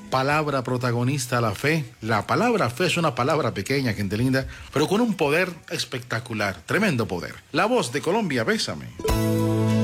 palabra protagonista, la fe. La palabra fe es una palabra pequeña, gente linda, pero con un poder espectacular, tremendo poder. La voz de Colombia, Bésame.